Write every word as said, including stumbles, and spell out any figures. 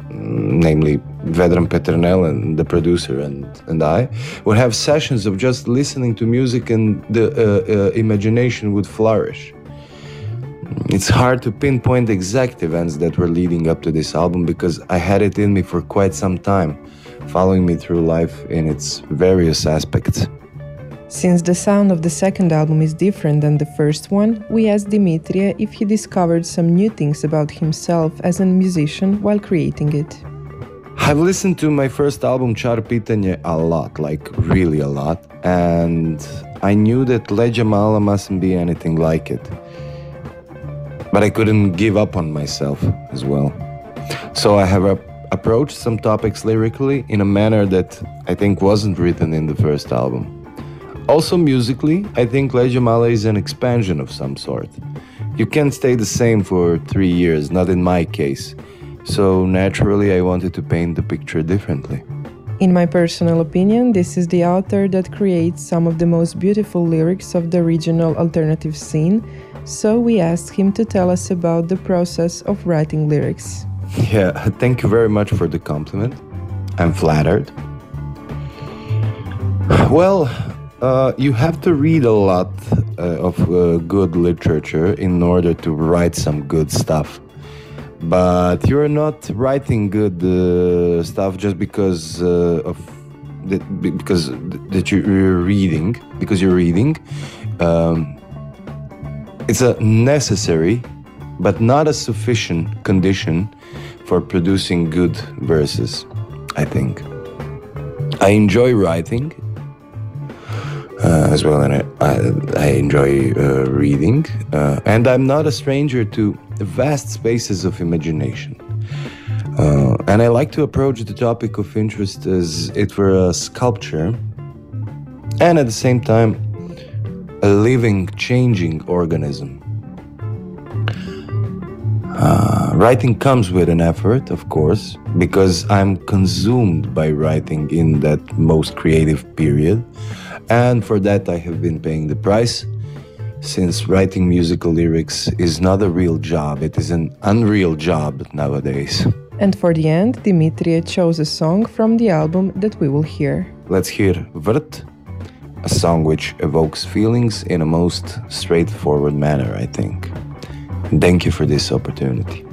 namely Vedran Peternel and the producer and, and I, would have sessions of just listening to music and the uh, uh, imagination would flourish. It's hard to pinpoint exact events that were leading up to this album because I had it in me for quite some time, following me through life in its various aspects. Since the sound of the second album is different than the first one, we asked Dimitrie if he discovered some new things about himself as a musician while creating it. I've listened to my first album, Čar pitanje, a lot, like really a lot, and I knew that Leđa Mala mustn't be anything like it. But I couldn't give up on myself as well. So I have a approached some topics lyrically in a manner that I think wasn't written in the first album. Also musically, I think Leđa Mala is an expansion of some sort. You can't stay the same for three years, not in my case. So naturally I wanted to paint the picture differently. In my personal opinion, this is the author that creates some of the most beautiful lyrics of the regional alternative scene, so we asked him to tell us about the process of writing lyrics. Yeah, thank you very much for the compliment. I'm flattered. Well, uh, you have to read a lot uh, of uh, good literature in order to write some good stuff. But you're not writing good uh, stuff just because uh, of that, because that you're reading, because you're reading. Um, it's a necessary, but not a sufficient condition for producing good verses, I think. I enjoy writing uh, as well, and I, I, I enjoy uh, reading, uh, and I'm not a stranger to vast spaces of imagination. Uh, and I like to approach the topic of interest as it were a sculpture, and at the same time, a living, changing organism. Uh, writing comes with an effort, of course, because I'm consumed by writing in that most creative period, and for that I have been paying the price, since writing musical lyrics is not a real job, it is an unreal job nowadays. And for the end, Dimitrie chose a song from the album that we will hear. Let's hear Vrt, a song which evokes feelings in a most straightforward manner, I think. Thank you for this opportunity.